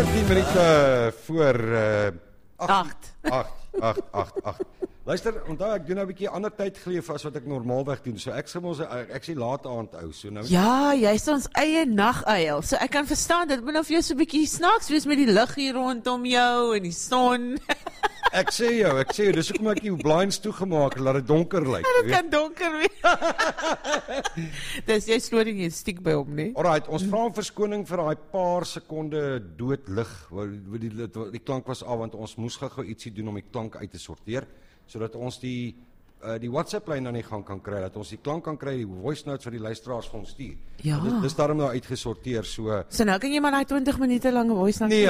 10 minute voor 8. 8. Luister, onthou ek doen nou 'n bietjie ander tyd geleef as wat ek normaalweg doen. So ek sê laat aand ou. So nou Ja, jy's ons eie naguil. So ek kan verstaan, dit moet nou vir jou so 'n bietjie snaaks wees met die lig hier rondom jou en die son. ek sê jou, dis hoekom ek die blinds toegemaak het, laat dit donker lyk. Dit kan donker wees. Dis jy storie nie stiek by hom nie. Alright, ons vra om verskoning vir daai paar sekonde dood lig. Die klank was af want ons moes gou ietsie doen om die klank uit te sorteer, sodat ons die WhatsApp lyn aan die gang kan kry, dat ons die klank kan kry, die voice notes wat die luisteraars vir ons stuur. Ja. Dis daarom nou uitgesorteer, so nou kan jy maar daai 20 minute lange voice note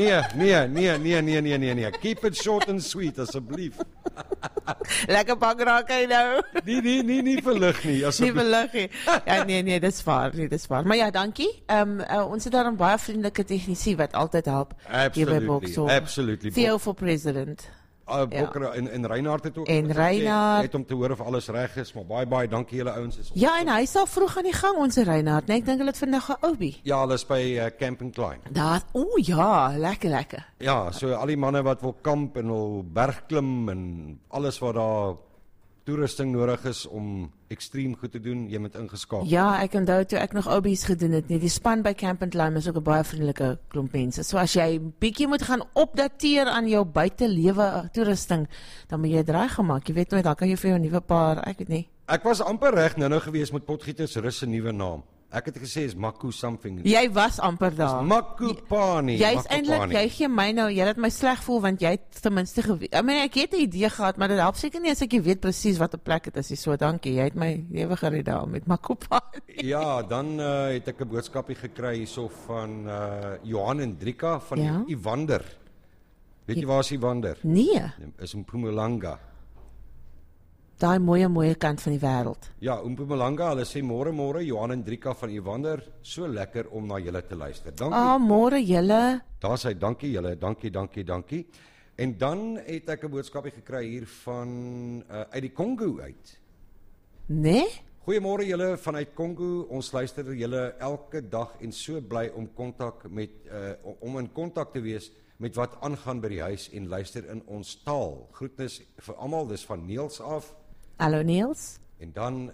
Nee. Keep it short and sweet asseblief. Lekker pak raak hy nou. Nie verlig nie, Nie asseblief. verlig nie. Ja, nee, dis waar. Maar ja, dankie. Ons het daar 'n baie vriendelike tegnisie wat altyd help hier by Boksel. Absolutely. Theo for president. Bokker en Reinhard het ook. En Reinhard. Net om te hoor of alles reg is, maar baie dankie julle ouens. Ja, en hy sal vroeg aan die gang, ons Reinhard, nee, ek dink hulle het vandag 'n oubie. Ja, hulle is by Camping Klein. Daar, ja, lekker. Ja, so al die manne wat wil kamp en wil bergklim en alles wat daar toerusting nodig is om ekstreem goed te doen, jy moet ingeskakel. Ja, ek onthou toe ek nog oubies gedoen het, die span by Camp and Lime is ook 'n baie vriendelike klomp mense. So as jy bietjie moet gaan opdateer aan jou buitelewe toerusting, dan moet jy draai gemaak. Jy weet nooit, dan kan jy vir jou 'n nuwe paar, ek weet nie. Ek was amper reg nou gewees met Potgietersrus se nuwe naam. Ek het gesê is Maku something. Jy was amper daar. Makupani. Jy's eintlik, jy gee my nou, jy laat my sleg voel want jy het ten minste geweet. Ek het 'n idee gehad, maar dit help seker nie as ek jy weet presies wat 'n plek dit is. So dankie, jy het my lewe gered daar met Makupani. Ja, dan het ek 'n boodskapie gekry hierso van Johan en Drika van Evander. Weet jy waar is Evander? Nee. Is in Mpumalanga. Daai mooie kant van die wêreld. Ja, Mpumalanga, hulle sê môre Johan en Drika van Evander, so lekker om na julle te luister. Dankie. Môre julle. Daar sê dankie julle, dankie. En dan het ek 'n boodskapie gekry hier van uit die Kongo uit. Nee? Goeiemôre julle vanuit Kongo. Ons luister julle elke dag en so bly om om in kontak te wees met wat aangaan by die huis en luister in ons taal. Groetnis vir almal, dis van Niels af. Hallo Niels. En dan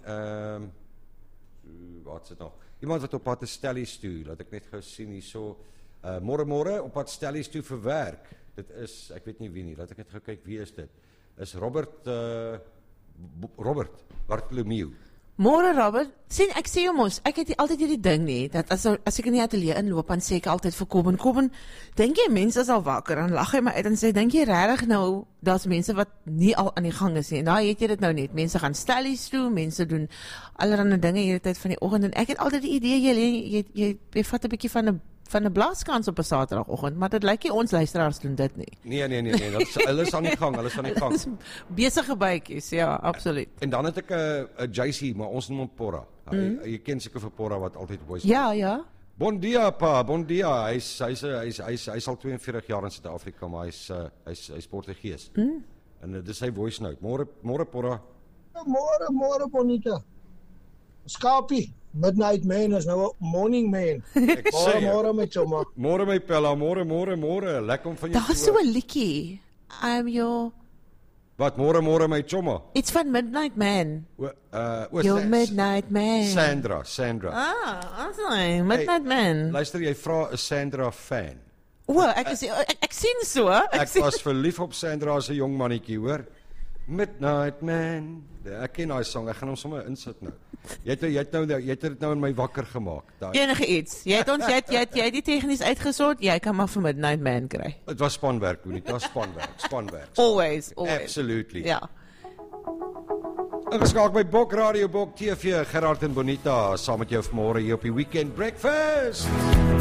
wat is dit nog? Iemand wat op pad is Stellies toe, laat ek net gou sien hierso. Môre op pad Stellies toe vir werk. Dit is, ek weet nie wie nie, laat ek net gou kyk wie is dit. Is Robert Bartolomeu. Môre Robert, sien ek sê jou mos, ek het altyd hierdie ding nie, dat as ek in die ateljee inloop, dan sê ek altyd vir Kobben, dink jy mense is al wakker, dan lag hy my uit en sê, dink jy regtig nou, daar's mense wat nie al aan die gang is nie, en daar het jy dit nou net, mense gaan stellies toe, mense doen allerlei dinge hierdie tyd van die oggend, en ek het altyd die idee, jy vat 'n bietjie van 'n blaaskans op 'n Saterdagoggend, maar dit lyk nie ons luisteraars doen dit nie. Nee, hulle is aan die gang, Besige bytjies, ja, absoluut. En dan het ek 'n JC, maar ons noem hom Porra. Jy ken seker vir Porra wat altyd voice. Ja. Bon dia pa, bon dia. Hy's al 42 jaar in Suid-Afrika, maar hy's Portugees. En dis sy voice note. Môre Porra. Môre Bonita. Skapie. Midnight Man is nou 'n morning man. Môre met jou man. Môre my Pella, môre. Lekker om van jou. Daar's so 'n liedjie. I'm your Wat môre my chomma. It's van Midnight Man. Your Midnight Man. Sandra. Awesome. Midnight Man. Luister, jy vra 'n Sandra fan. Ek sien so. Ek was verlief op Sandra as 'n jong mannetjie, hoor. Midnight Man. Ek ken daai sang, ek gaan hom sommer insit nou. Jy het dit nou in my wakker gemaak. Enige iets. Jy het die tegnies uitgesort, jy kan maar vir Midnight Man kry. Dit was spanwerk, Boenie. Dit was spanwerk. Always. Absolutely. Ja. Ingeskakel by Bok Radio, Bok TV, Gerard en Bonita, saam met jou vanmôre hier op die Weekend Breakfast.